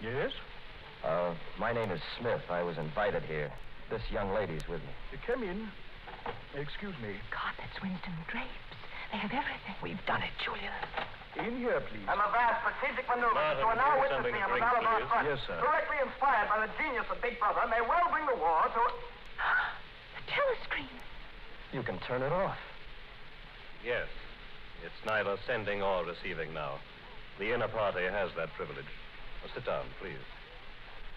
Yes? My name is Smith. I was invited here. This young lady's with me. Come in. Excuse me. God, that's Winston Drapes. They have everything. We've done it, Julia. In here, please. I'm a vast strategic maneuver Martin, to are now here's witnessing on something the to Malabar drink, front. please. Yes, sir. Directly inspired by the genius of Big Brother, may well bring the war to... The telescreen. You can turn it off. Yes. It's neither sending or receiving now. The inner party has that privilege. Sit down, please.